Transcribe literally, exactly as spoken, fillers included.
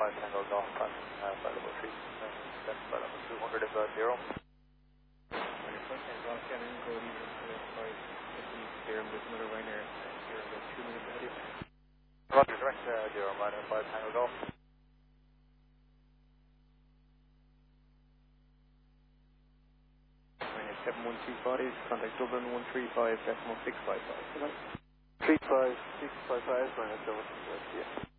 five Tango Golf, passing uh, flight level three, uh, that's flight level two hundred is uh, zero. five Tango Golf, Cannon, go leaving five fifty, clear on this another Ryanair, clear on the two minutes ahead of you. Roger, direct uh, zero, Ryanair five Tango Golf. Ryanair seven one two five, contact Dublin one three five decimal six five five. three five six five five, Ryanair seven, yeah.